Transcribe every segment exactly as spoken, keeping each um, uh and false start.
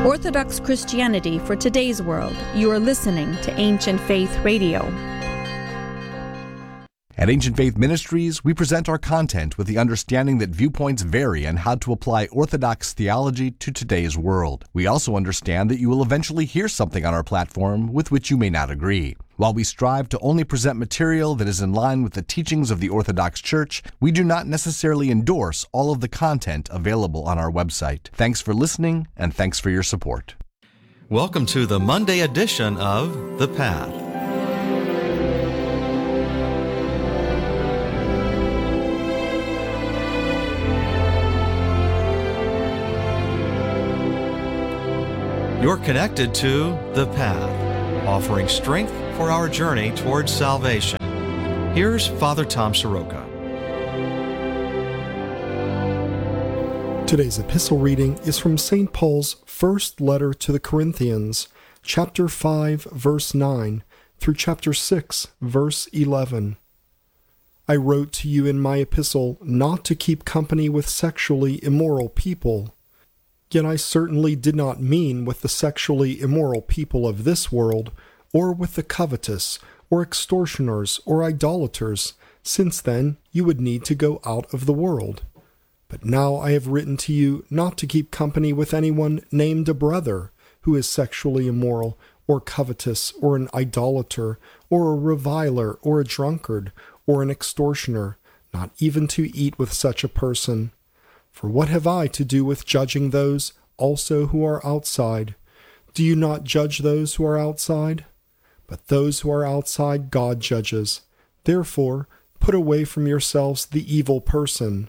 Orthodox Christianity for today's world. You are listening to Ancient Faith Radio. At Ancient Faith Ministries, we present our content with the understanding that viewpoints vary and how to apply Orthodox theology to today's world. We also understand that you will eventually hear something on our platform with which you may not agree. While we strive to only present material that is in line with the teachings of the Orthodox Church, we do not necessarily endorse all of the content available on our website. Thanks for listening, and thanks for your support. Welcome to the Monday edition of The Path. You're connected to The Path, offering strength for our journey towards salvation. Here's Father Tom Soroka. Today's epistle reading is from Saint Paul's first letter to the Corinthians, chapter five, verse nine, through chapter six, verse eleven. I wrote to you in my epistle not to keep company with sexually immoral people. Yet I certainly did not mean with the sexually immoral people of this world, or with the covetous, or extortioners, or idolaters, since then you would need to go out of the world. But now I have written to you not to keep company with anyone named a brother, who is sexually immoral, or covetous, or an idolater, or a reviler, or a drunkard, or an extortioner, not even to eat with such a person. For what have I to do with judging those also who are outside? Do you not judge those who are outside? But those who are outside God judges. Therefore, put away from yourselves the evil person.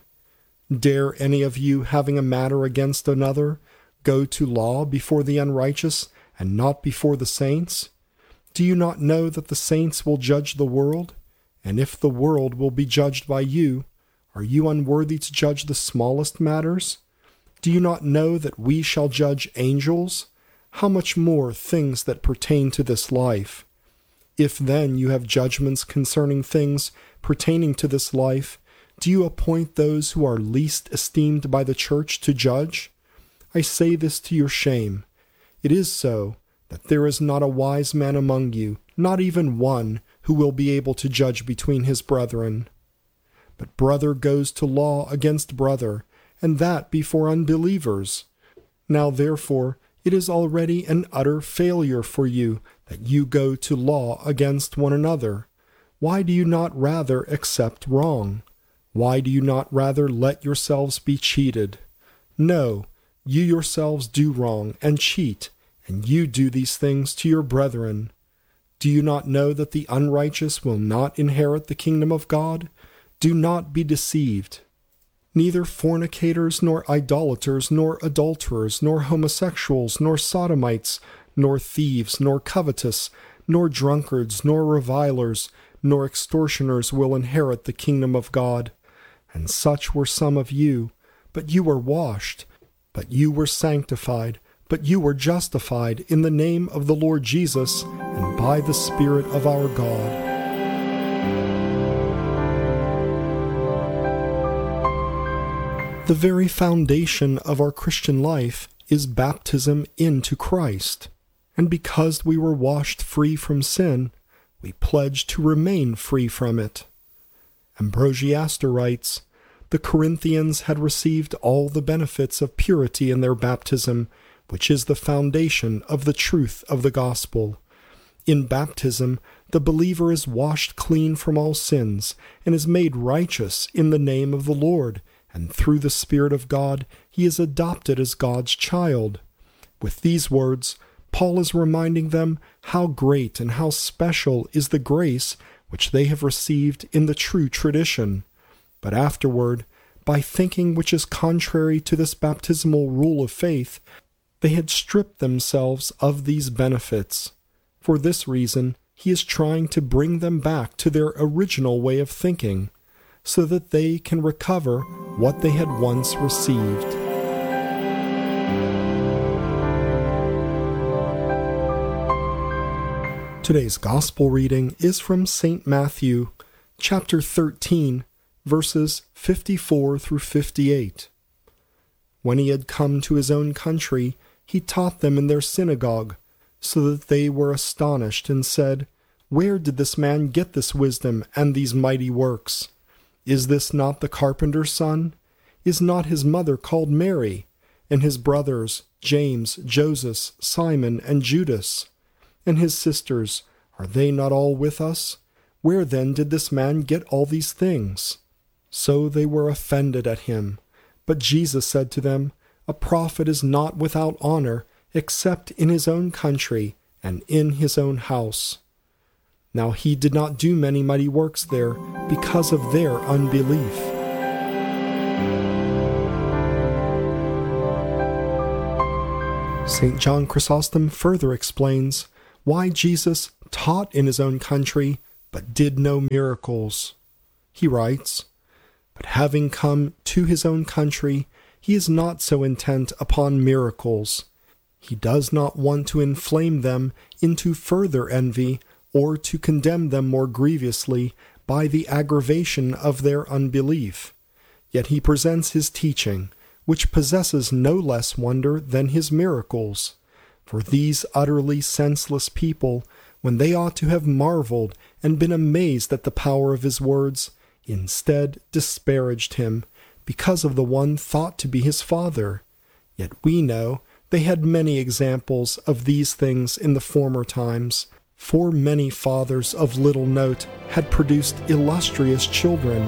Dare any of you, having a matter against another, go to law before the unrighteous, and not before the saints? Do you not know that the saints will judge the world? And if the world will be judged by you, are you unworthy to judge the smallest matters? Do you not know that we shall judge angels? How much more things that pertain to this life? If then you have judgments concerning things pertaining to this life, do you appoint those who are least esteemed by the church to judge? I say this to your shame. It is so, that there is not a wise man among you, not even one, who will be able to judge between his brethren. But brother goes to law against brother, and that before unbelievers. Now therefore it is already an utter failure for you that you go to law against one another. Why do you not rather accept wrong? Why do you not rather let yourselves be cheated? No, you yourselves do wrong and cheat, and you do these things to your brethren. Do you not know that the unrighteous will not inherit the kingdom of God? Do not be deceived. Neither fornicators, nor idolaters, nor adulterers, nor homosexuals, nor sodomites, nor thieves, nor covetous, nor drunkards, nor revilers, nor extortioners will inherit the kingdom of God. And such were some of you. But you were washed, but you were sanctified, but you were justified in the name of the Lord Jesus and by the Spirit of our God. The very foundation of our Christian life is baptism into Christ, and because we were washed free from sin, we pledge to remain free from it. Ambrosiaster writes, the Corinthians had received all the benefits of purity in their baptism, which is the foundation of the truth of the gospel. In baptism, the believer is washed clean from all sins and is made righteous in the name of the Lord, and through the Spirit of God, he is adopted as God's child. With these words, Paul is reminding them how great and how special is the grace which they have received in the true tradition. But afterward, by thinking which is contrary to this baptismal rule of faith, they had stripped themselves of these benefits. For this reason, he is trying to bring them back to their original way of thinking, so that they can recover what they had once received. Today's Gospel reading is from Saint Matthew, chapter thirteen, verses fifty-four through fifty-eight. When he had come to his own country, he taught them in their synagogue, so that they were astonished and said, "Where did this man get this wisdom and these mighty works? Is this not the carpenter's son? Is not his mother called Mary, and his brothers, James, Joseph, Simon, and Judas? And his sisters, are they not all with us? Where then did this man get all these things?" So they were offended at him. But Jesus said to them, "A prophet is not without honor, except in his own country and in his own house." Now he did not do many mighty works there because of their unbelief. Saint John Chrysostom further explains why Jesus taught in his own country but did no miracles. He writes, "But having come to his own country, he is not so intent upon miracles. He does not want to inflame them into further envy, or to condemn them more grievously by the aggravation of their unbelief. Yet he presents his teaching, which possesses no less wonder than his miracles. For these utterly senseless people, when they ought to have marveled and been amazed at the power of his words, instead disparaged him, because of the one thought to be his father. Yet we know they had many examples of these things in the former times, for many fathers of little note had produced illustrious children."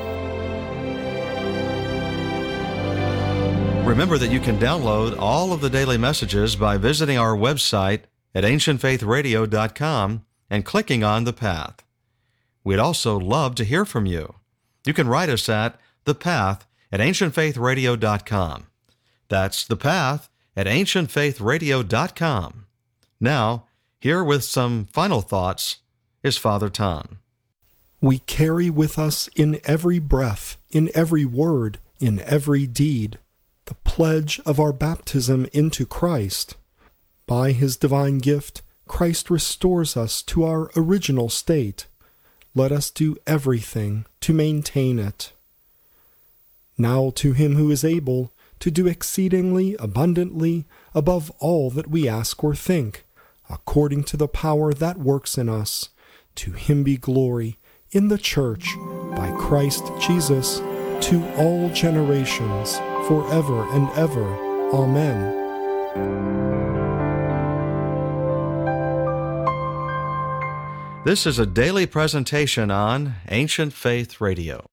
Remember that you can download all of the daily messages by visiting our website at ancient faith radio dot com and clicking on The Path. We'd also love to hear from you. You can write us at The Path at ancient faith radio dot com. That's The Path at ancient faith radio dot com. Now, here with some final thoughts is Father Tom. We carry with us in every breath, in every word, in every deed, the pledge of our baptism into Christ. By his divine gift, Christ restores us to our original state. Let us do everything to maintain it. Now to him who is able to do exceedingly abundantly above all that we ask or think, according to the power that works in us, to him be glory in the Church by Christ Jesus to all generations, forever and ever. Amen. This is a daily presentation on Ancient Faith Radio.